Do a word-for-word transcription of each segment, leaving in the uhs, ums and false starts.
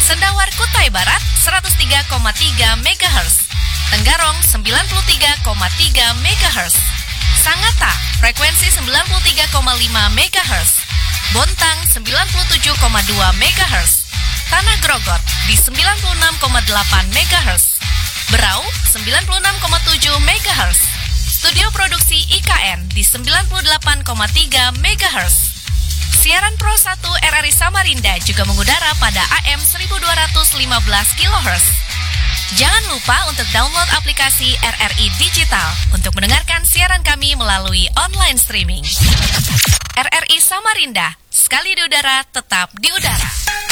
Sendawar Kutai Barat seratus tiga koma tiga megahertz, Tenggarong sembilan puluh tiga koma tiga megahertz, Sangatta frekuensi sembilan puluh tiga koma lima megahertz, Bontang sembilan puluh tujuh koma dua megahertz, Tanah Grogot di sembilan puluh enam koma delapan megahertz, Berau sembilan puluh enam koma tujuh megahertz, Studio Produksi I K N di sembilan puluh delapan koma tiga megahertz. Siaran Pro satu R R I Samarinda juga mengudara pada A M seribu dua ratus lima belas kilohertz. Jangan lupa untuk download aplikasi R R I Digital untuk mendengarkan siaran kami melalui online streaming. R R I Samarinda, sekali di udara, tetap di udara.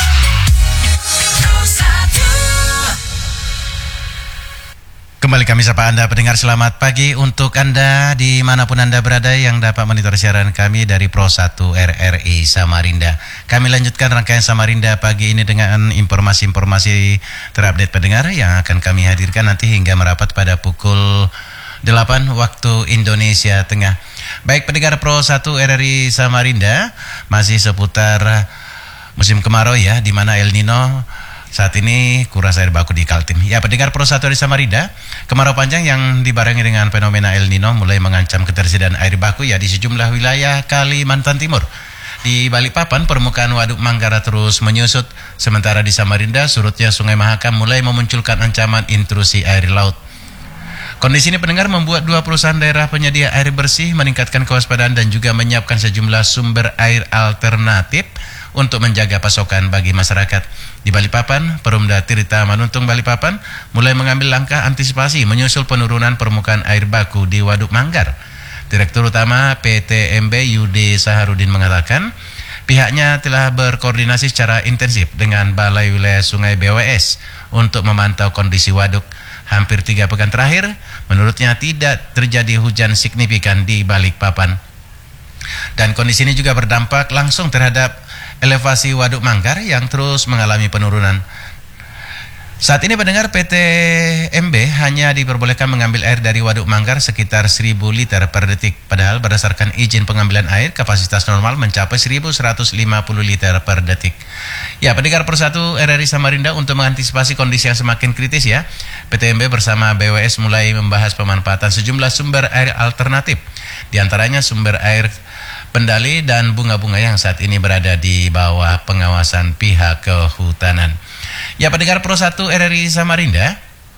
Kembali kami sapa Anda pendengar, selamat pagi untuk Anda dimanapun Anda berada yang dapat monitor siaran kami dari Pro satu R R I Samarinda. Kami lanjutkan rangkaian Samarinda pagi ini dengan informasi-informasi terupdate pendengar yang akan kami hadirkan nanti hingga merapat pada pukul delapan waktu Indonesia Tengah. Baik pendengar Pro satu R R I Samarinda, masih seputar musim kemarau ya, di mana El Nino saat ini kuras air baku di Kaltim. Ya, pendengar Pro satu dari Samarinda, kemarau panjang yang dibarengi dengan fenomena El Nino mulai mengancam ketersediaan air baku ya di sejumlah wilayah Kalimantan Timur. Di Balikpapan, permukaan Waduk Manggarai terus menyusut, sementara di Samarinda surutnya Sungai Mahakam mulai memunculkan ancaman intrusi air laut. Kondisi ini pendengar membuat dua perusahaan daerah penyedia air bersih meningkatkan kewaspadaan dan juga menyiapkan sejumlah sumber air alternatif untuk menjaga pasokan bagi masyarakat. Di Balikpapan, Perumda Tirta Manuntung Balikpapan mulai mengambil langkah antisipasi menyusul penurunan permukaan air baku di Waduk Manggar. Direktur Utama P T M B Yudi Saharudin mengatakan, pihaknya telah berkoordinasi secara intensif dengan Balai Wilayah Sungai B W S untuk memantau kondisi waduk. Hampir tiga pekan terakhir, menurutnya tidak terjadi hujan signifikan di Balikpapan. Dan kondisi ini juga berdampak langsung terhadap elevasi Waduk Manggar yang terus mengalami penurunan. Saat ini pendengar, P T M B hanya diperbolehkan mengambil air dari Waduk Manggar sekitar seribu liter per detik. Padahal berdasarkan izin pengambilan air, kapasitas normal mencapai seribu seratus lima puluh liter per detik. Ya, pendengar Pro satu R R I Samarinda, untuk mengantisipasi kondisi yang semakin kritis ya, P T M B bersama B W S mulai membahas pemanfaatan sejumlah sumber air alternatif. Di antaranya sumber air Pendali dan bunga-bunga yang saat ini berada di bawah pengawasan pihak kehutanan. Ya, pendengar Pro satu R R I Samarinda,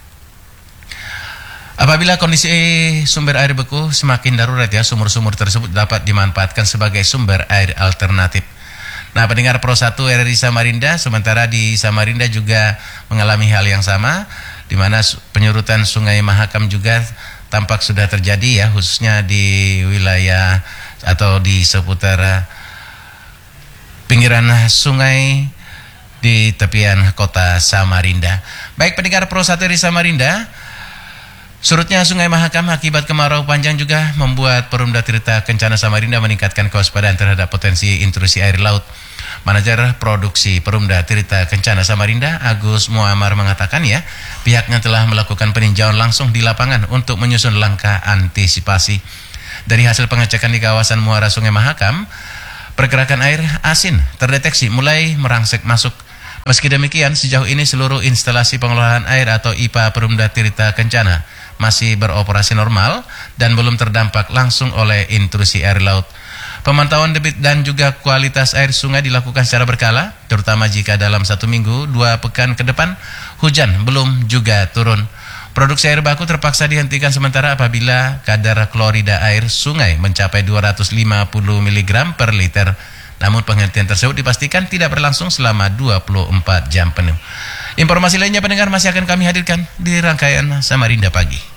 apabila kondisi sumber air beku semakin darurat ya, sumur-sumur tersebut dapat dimanfaatkan sebagai sumber air alternatif. Nah, pendengar Pro satu R R I Samarinda, sementara di Samarinda juga mengalami hal yang sama, di mana penyurutan Sungai Mahakam juga tampak sudah terjadi ya, khususnya di wilayah atau di seputar pinggiran sungai di tepian kota Samarinda. Baik pendengar Pro satu di Samarinda, surutnya Sungai Mahakam akibat kemarau panjang juga membuat Perumda Tirta Kencana Samarinda meningkatkan kewaspadaan terhadap potensi intrusi air laut. Manajer Produksi Perumda Tirta Kencana Samarinda, Agus Muammar, mengatakan ya, pihaknya telah melakukan peninjauan langsung di lapangan untuk menyusun langkah antisipasi. Dari hasil pengecekan di kawasan muara Sungai Mahakam, pergerakan air asin terdeteksi mulai merangsek masuk. Meski demikian, sejauh ini seluruh instalasi pengelolaan air atau I P A Perumda Tirta Kencana masih beroperasi normal dan belum terdampak langsung oleh intrusi air laut. Pemantauan debit dan juga kualitas air sungai dilakukan secara berkala, terutama jika dalam satu minggu, dua pekan ke depan, hujan belum juga turun. Produksi air baku terpaksa dihentikan sementara apabila kadar klorida air sungai mencapai dua ratus lima puluh miligram per liter. Namun penghentian tersebut dipastikan tidak berlangsung selama dua puluh empat jam penuh. Informasi lainnya pendengar masih akan kami hadirkan di rangkaian Samarinda Pagi.